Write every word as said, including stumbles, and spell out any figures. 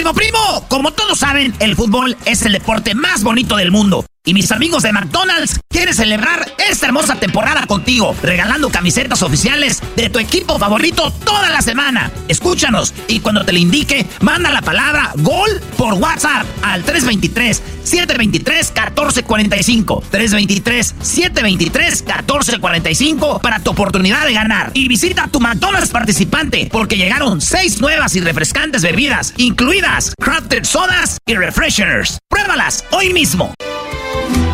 Primo, primo, como todos saben, el fútbol es el deporte más bonito del mundo. Y mis amigos de McDonald's quieren celebrar esta hermosa temporada contigo, regalando camisetas oficiales de tu equipo favorito toda la semana. Escúchanos y cuando te le indique, manda la palabra GOL por WhatsApp al tres dos tres, siete dos tres, uno cuatro cuatro cinco. tres dos tres, siete dos tres, uno cuatro cuatro cinco para tu oportunidad de ganar. Y visita tu McDonald's participante porque llegaron seis nuevas y refrescantes bebidas, incluidas crafted sodas y refreshers. Pruébalas hoy mismo.